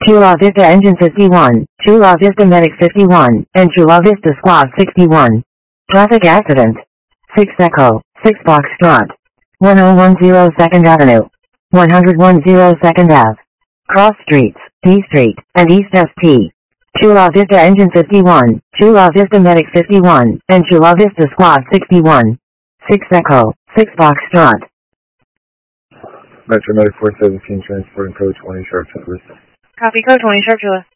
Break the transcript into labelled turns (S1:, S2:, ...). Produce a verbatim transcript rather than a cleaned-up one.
S1: Chula Vista Engine fifty-one, Chula Vista Medic fifty-one, and Chula Vista Squad sixty-one. Traffic accident. six Echo, six Foxtrot. one oh one oh second Avenue. one oh one oh second Ave. Cross Streets, D Street, and East S T. Chula Vista Engine fifty-one, Chula Vista Medic fifty-one, and Chula Vista Squad sixty-one. six Echo, six Foxtrot.
S2: Metro Medic four seventeen transporting code twenty Sharp Chula.
S3: Copy, code twenty Sharp Chula.